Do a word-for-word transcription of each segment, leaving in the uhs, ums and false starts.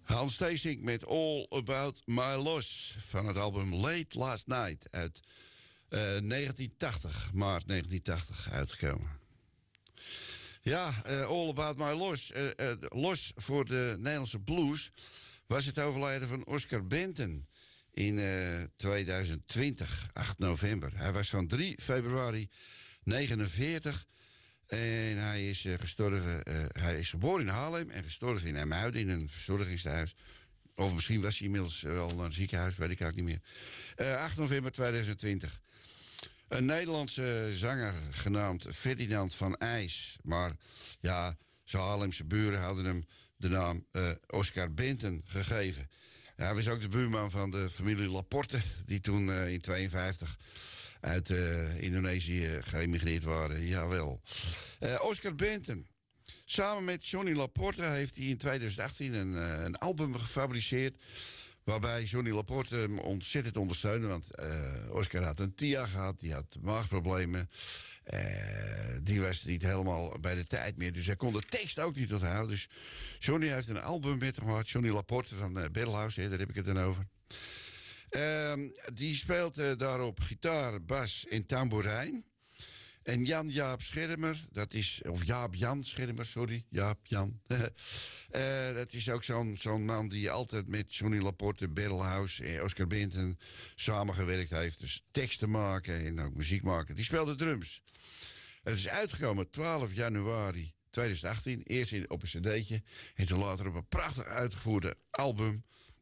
Hans Theesink met All About My Loss van het album Late Last Night uit uh, negentien tachtig, maart negentien tachtig uitgekomen. Ja, uh, All About My Loss. Uh, uh, los voor de Nederlandse blues was het overlijden van Oscar Benton in uh, tweeduizend twintig, acht november. Hij was van drie februari negenenveertig en hij is uh, gestorven. Uh, hij is geboren in Haarlem en gestorven in IJmuiden in een verzorgingstehuis. Of misschien was hij inmiddels wel naar een ziekenhuis, weet ik eigenlijk niet meer. Uh, acht november tweeduizend twintig. Een Nederlandse zanger genaamd Ferdinand van IJs. Maar ja, zijn Haarlemse buren hadden hem de naam uh, Oscar Benton gegeven. Ja, hij was ook de buurman van de familie Laporte, die toen uh, in tweeënvijftig uit uh, Indonesië geëmigreerd waren. Jawel. Uh, Oscar Benton. Samen met Johnny Laporte heeft hij in tweeduizend achttien een, uh, een album gefabriceerd, waarbij Johnny Laporte hem ontzettend ondersteunde. Want uh, Oscar had een T I A gehad, die had maagproblemen. Uh, die was niet helemaal bij de tijd meer. Dus hij kon de tekst ook niet onthouden. Dus Johnny heeft een album met hem gehad. Johnny Laporte van uh, Battlehouse, hè, daar heb ik het dan over. Uh, die speelt uh, daarop gitaar, bas en tamboerijn. En Jan-Jaap Schermer, dat is, of Jaap-Jan Schermer, sorry, Jaap-Jan. uh, dat is ook zo'n zo'n man die altijd met Johnny Laporte, Battlehouse en Oscar Benton samengewerkt heeft. Dus teksten maken en ook muziek maken. Die speelde drums. Het is uitgekomen twaalf januari tweeduizend achttien. Eerst in, op een cd'tje en toen later op een prachtig uitgevoerde album.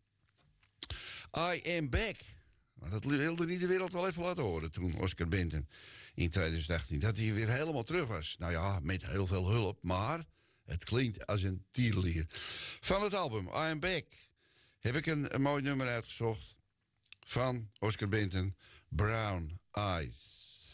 I Am Back. Maar dat wilde niet de wereld wel even laten horen toen, Oscar Benton, in tweeduizend achttien. Dat hij weer helemaal terug was. Nou ja, met heel veel hulp, maar het klinkt als een tierenlier. Van het album I Am Back heb ik een, een mooi nummer uitgezocht van Oscar Benton, Brown Eyes.